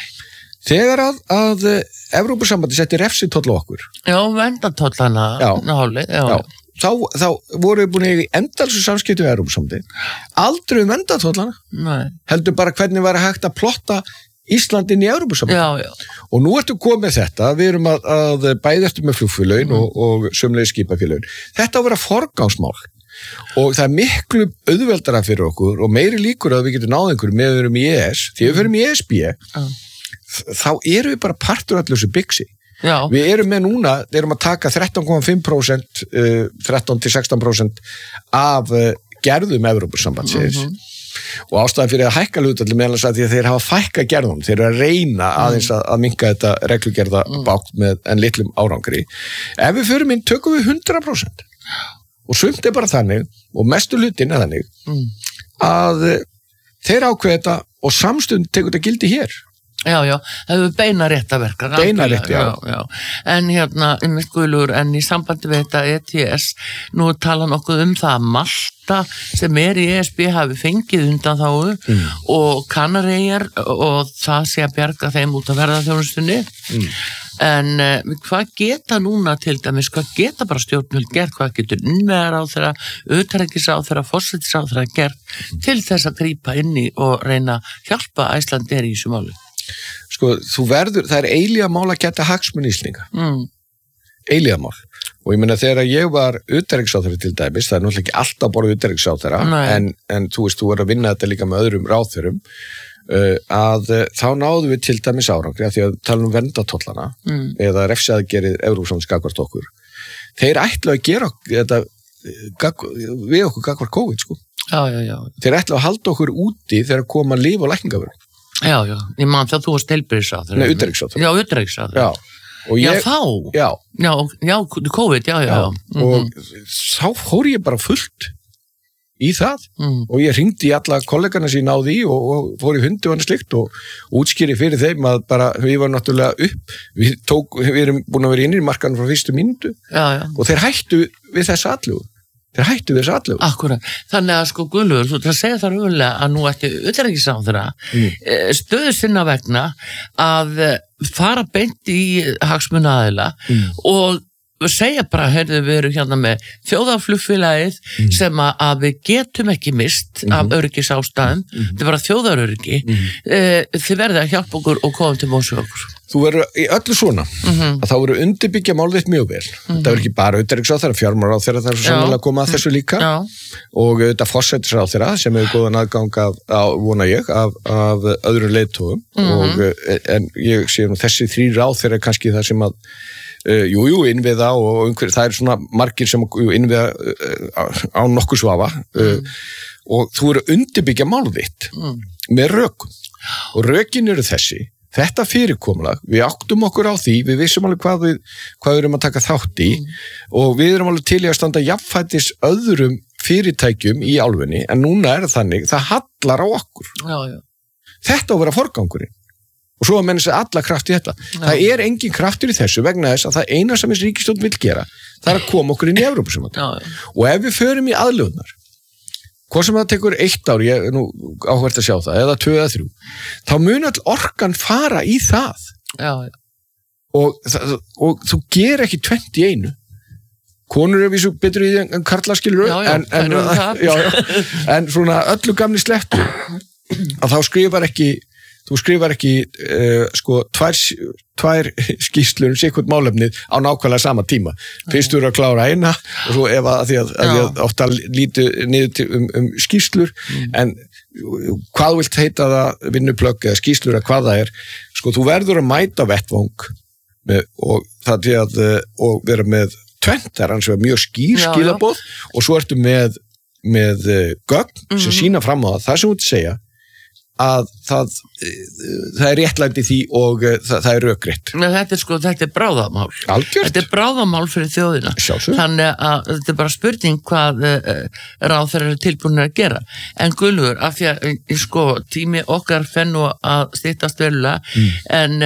B: Þegar að, að uh, Evrópusambandi setti refsi tolla á okkur.
A: Já, vendartollana náli. Já. Já.
B: Þá, þá voru við búin að eiga í endalsu samskipti við Evrópusambandi. Aldrei um vendartollana. Nei. Heldur bara hvernig var hægt að plotta Íslandin í Evrópusambandi.
A: Já, já.
B: Og nú ertu komið þetta, við erum að, að bæði eftir með flugfélögin mm. og, og sömulegis skipafélögin. Þetta á að vera forgangsmál og það er miklu auðveldara fyrir okkur og meiri líkur að við getum náð einhverju með við erum í E S. Því við fyrir í E S B, mm. þá erum við bara partur allir þessu byggsi. Já. Við erum með núna, við erum að taka þrettán komma fimm prósent, uh, þrettán til sextán prósent af uh, gerðum Evrópusambandsins. Mm-hmm. Og ástæðan fyrir að hækka hlutfallið meðal að því að þeir hafa fækka gerðum, þeir eru að reyna aðeins að, að minnka þetta reglugerða bátt með en litlum árangri. Ef við förum inn, tökum við hundrað prósent og sumt er bara þannig og mestu hlutin er þannig að þeir ákveða þetta og samstund tekur þetta gildi hér.
A: Já, já, það hefur beina réttaverkar.
B: Beina rétt, já.
A: já, já. En hérna, einmitt Guðlaugur, en í sambandi við þetta E T S, nú tala nokkuð um það að Malta sem er í E S B hafi fengið undan þá mm. og Kanaríeyjar og það sé að bjarga þeim út af ferðaþjónustunni. Mm. En uh, hvað geta núna til dæmis, hvað geta bara stjórnvöld gert, hvað getur innvegaráðherra, utanríkisráðherra, forsætisráðherra gert til þess að grípa inn í og reyna að hjálpa Æslandeir í þessu máli?
B: Sko, þú verður, það er eilífamál að geta hagsmuni Íslendinga. Mm. Eilífamál. Og ég meina þegar ég var utanríkisráðherra til dæmis, það er náttúrulega ekki alltaf bara utanríkisráðherra, en, en þú veist, þú verður að vinna þetta líka með öðrum ráðherrum, uh, að uh, þá náðum við til dæmis árangri, að því að tala um verndartollana, mm. eða refsaðgerið Evrópssambands gagnvart okkur. Þeir ætla að gera þetta við okkur gagnvart COVID, sko.
A: Já, já, já.
B: Þeir ætla að halda okkur úti þegar koma líf og lækningavörn.
A: Já, já, ég man þegar þú varst heilbrigðisráðherra.
B: Nei, utanríkisráðherra.
A: Já, utanríkisráðherra.
B: Já. Og ég,
A: já, þá?
B: Já.
A: Já, já, COVID, já, já. já.
B: Mm-hmm. Og þá fór ég bara fullt í það mm. og ég hringdi í alla kollegana sem ég náði í og, og fór í hundi og annað slikt og útskýri fyrir þeim að bara við varum náttúrulega upp, við, tók, við erum búin að vera inn í markanum frá fyrstu mínútu og þeir hættu við þessa allugu. Þeir hættu þessu allugu.
A: Akkurat. Þannig að sko Guðlaugur, þú ætlar að segja það raunlega að nú ætti utanríkisráðherra mm. stöðu sinna vegna að fara beint í hagsmunaaðila mm. og segja bara, heyrðu, við erum hérna með þjóðarflugfélagið mm. sem að, að við getum ekki mist mm. af öryggisástæðum, mm. þetta er bara þjóðaröryggi, mm. e, þið verðið að hjálpa okkur og koma til móts við okkur.
B: Þú verður í öllu svona, mm-hmm. að þá verður undirbyggja málið þitt mjög vel. Mm-hmm. Það verður ekki bara utanríkisráðherra, fjármálaráðherra, það er svo sannlega að koma að þessu líka Já. Og þetta forsætisráðherra sem hefur góðan aðgang af, á, vona ég, af, af öðrum leiðtogum mm-hmm. og en ég sé nú þessi þrý ráðherra er kannski það sem að Uh, jú, jú, innviða og einhver, það er svona margir sem innviða uh, á, á nokkuð svafa uh, mm. og þú eru undirbyggja málið þitt mm. með rökum og rökin eru þessi, þetta fyrirkomulag, við áttum okkur á því, við vissum alveg hvað við, hvað við erum að taka þátt í mm. og við erum alveg til í að standa jafnfætis öðrum fyrirtækjum í álfunni en núna er það þannig, það hallar á okkur.
A: Já, já.
B: Þetta á að vera forgangurinn. Og svo að menna sér alla kraft í þetta. Já. Það er engin kraftur í þessu vegna þess að það eina sem þessi ríkisstjórn vill gera, það er að koma okkur inn í Evrópusambandið. Og ef við förum í aðlögunar, hvað sem það tekur eitt ár, ég er nú áhvert að sjá það, eða tvö eða þrjú, þá mun all orkan fara í það.
A: Já, já.
B: Og, það, og þú ger ekki tvennt í einu. Konur er vísu betur í því en karlaskilur, en, en, já, já, en svona öllu gamni slettu, að þá skrifar ekki Þú skrifar ekki uh, sko, tvær, tvær skýrslur um sikkert málefnið á nákvæmlega sama tíma. Fyrst þú eru að klára eina og svo ef að því að, að ég ofta lítu niður til, um, um skýrslur mm. en hvað vilt heita það vinnuplögg eða skýrslur eða hvað það er. Sko, þú verður að mæta vettvang með, og, það til að, og vera með tvennt, það er hans vegar mjög skýr skilaboð og svo ertu með, með gögn sem mm. sína fram á það, það sem þú ert að segja að það, það er réttlægt í því og það, það er rökrétt.
A: Þetta er sko, þetta er bráðamál.
B: Algjört.
A: Þetta er bráðamál fyrir þjóðina.
B: Sjálfsög.
A: Þannig að þetta er bara spurning hvað uh, ráðherrar eru tilbúinir að gera. En Guðlaugur, af því að sko, tími okkar fennu að styttast verulega, mm. en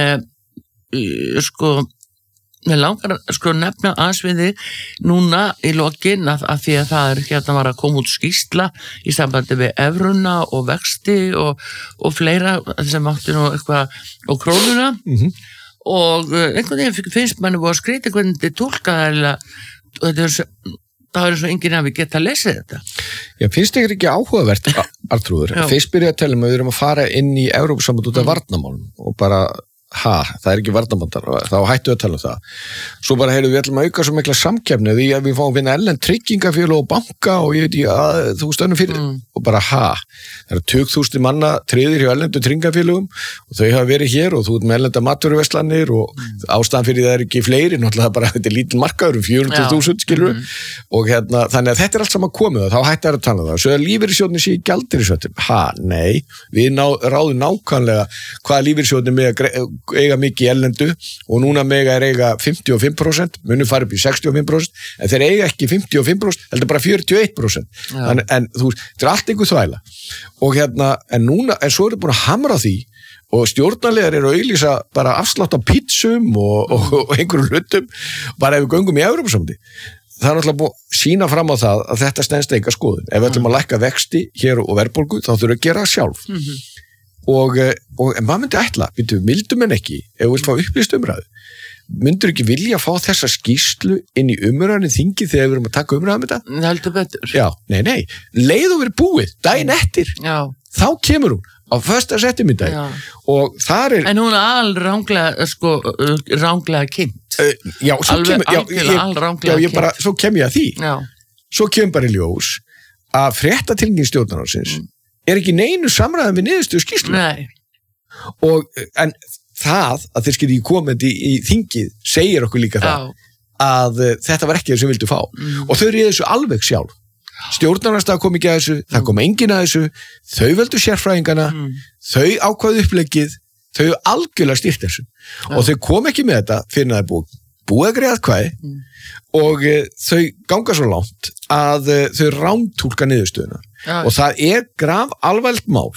A: uh, sko Mér langar sko nefna aðsviði núna í lokin að, að því að það er hérna var að koma út skýrsla í sambandi við evruna og vexti og, og fleira sem átti nú eitthvað og krónuna mm-hmm. og einhvern veginn finnst manni búið að skrýta hvernig þetta tólka þetta er svo, það er svo enginn að við geta að lesa þetta.
B: Já, finnst ykkur ekki áhugavert, Arnþrúður? Fyrst byrja að tala um að við erum að fara inn í Evrópusamband út af mm. varnarmálum og bara ha, það er ekki varnarmandar, þá hættu að tala um það. Svo bara heyrðu við ætlum að auka svo mikla samkeppni því að við fáum að vinna erlend tryggingafélag og banka og ég veit ég að þú stönnum fyrir mm. og bara ha, það eru tuttugu þúsund manna tryggðir hjá erlendu tryggingafélagum og þau hafa verið hér og þú ert með erlenda matvöruverslanir og mm. ástæðan fyrir það er ekki fleiri, náttúrulega bara þetta er lítil markaður um fjögur hundruð þúsund skilur mm. og hérna, þannig að þetta er allt saman komið og þá hættu að tala um það. Svo að lífeyrissjóðnir sé í gjaldeyrisvöttum, ha, nei, við ná, ráðum nákvæmlega hvaða lífeyrissjóðnir með að eiga mikið erlendu og núna mega er eiga fimmtíu og fimm prósent, munum fara upp í sextíu og fimm prósent, en þeir eiga ekki fimmtíu og fimm prósent, heldur bara fjörutíu og eitt prósent. En, en þú veist, þetta er allt einhver þvæla. Og hérna, en núna, en svo er það búin að hamra því og stjórnarlegar eru að auglýsa bara afslátt á pítsum og, og, og einhverjum hlutum bara ef við göngum í Evrópusambandi. Það er náttúrulega búið að sína fram á það að þetta stenst enga skoðun. Ef við ætlum að lækka vexti hér og verðbólgu þá þurfum við að gera það sjálf. Mm-hmm. og, og en maður myndi ætla, við mildum en ekki ef við vilt fá upplýst umræðu. Myndur ekki vilja að fá þessa skýrslu inn í umræðinu þingi þegar við erum að taka umræðum þetta?
A: Heldur betur.
B: Já, nei, nei. Leið og verið búið, daginn eftir.
A: Já.
B: Þá kemur hún á fösta settimiddag. Og þar er...
A: En hún er alránglega, sko, ránglega kynnt.
B: Uh, já, svo
A: Alveg,
B: kemur... Já, ég,
A: alránglega
B: já, ég bara, svo kem ég að því.
A: Já.
B: Svo kemur bara í ljós að fréttatilkynningin stjórnarráðsins mm. er ekki neinu samræðan við niðurstöðu skýrslu.
A: Nei.
B: Og, en... það að þeir skilji komið í, í þingið segir okkur líka það Já. Að uh, þetta var ekki það sem vildu fá mm. og þau eru í þessu alveg sjálf stjórnarnarstað kom ekki að þessu, mm. það kom enginn að þessu þau veldu sérfræðingana mm. þau ákvaðu uppleggið þau algjörlega stýrt þessu Já. Og þau kom ekki með þetta fyrir að það er búið búið að greiða kvæði mm. og uh, þau ganga svo langt að uh, þau rántúlka niðurstöðuna Já. Og það er graf alvarlegt mál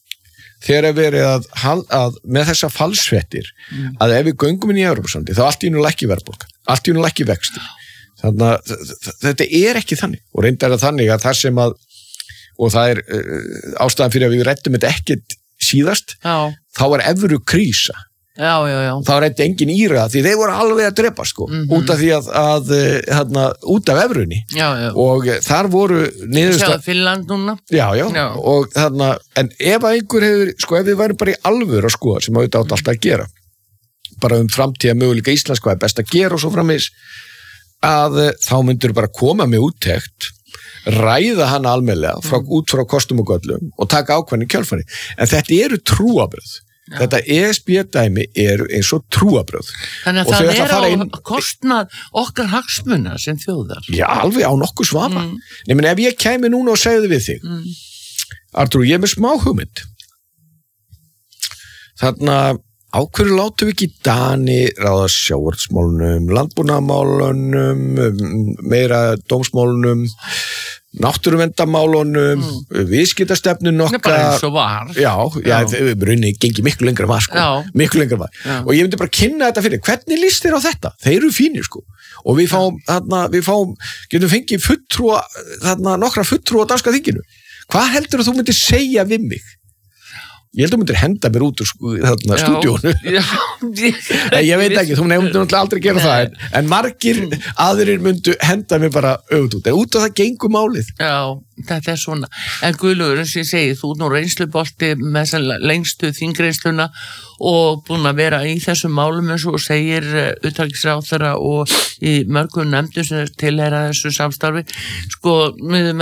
B: þegar við erum að, að, að með þessa falsfréttir mm. að ef við göngum inn í Evrópusambandið þá allt í einu lækki verðbólga, allt í einu lækki vexti. Þannig að þetta er ekki þannig og reyndar að þannig að það sem að og það er uh, ástæðan fyrir að við ræddum þetta ekkert síðast já. Þá er evru krísa.
A: Já, já, já.
B: Þá rætti engin íra því þeir voru alveg að drepa sko mm-hmm. út af því að, að hérna, út af evrunni
A: já, já.
B: Og þar voru niðursta...
A: Sjáðu Finnland núna.
B: Já, já, já. Og þarna, en ef einhver hefur, sko ef við værum bara í alvöru að skoða sem auðvitað átt alltaf að gera, bara um framtíða möguleika Íslands hvað er best að gera og svo framvegis, að þá myndur bara koma með úttekt, ræða hana almennilega frá, mm. út frá kostum og göllum og taka ákvæðin í kjölfari. En þetta eru trúabröð. Já. Þetta E S B-dæmi eru eins og trúabröð.
A: Þannig að það er á inn... kostnað okkar hagsmuna sem þjóðar.
B: Já, alveg á nokkuð svafa. Mm. Nei, menn ef ég kæmi núna og segði við þig, mm. Artur, ég er með smá hugmynd. Þannig að á hverju látum við ekki Dani ráða sjávarútvegsmálunum, landbúnaðarmálunum, meira dómsmálunum, náttúruverndarmálunum, mm. viðskiptastefnun okkar.
A: Bara eins og var.
B: Já, já, já. Brunni gengi miklu lengra var, sko. Já. Miklu lengra var. Já. Og ég myndi bara kynna þetta fyrir. Hvernig líst þér á þetta? Þeir eru fínir, sko. Og við fáum, þarna, við fáum, getum fengið fulltrúa, þarna, nokkra fulltrúa á danska þinginu. Hvað heldur þú myndir segja við mig? Ég held að þú myndir henda mér út úr þarna stúdíónu. Já, ég, ég veit ekki, þú myndir náttúrulega aldrei gera það, en, en margir aðrir myndu henda mér bara auðvitað út. En út af það gengur málið. Já, þetta er svona. En Guðlaugur, eins og ég segi, þú er nú reynslubolti með þessa lengstu þingreysluna og búin að vera í þessum málum eins og segir utanríkisráðherra og í mörgum nefndum sem tilheyra þessu samstarfi. Sko, með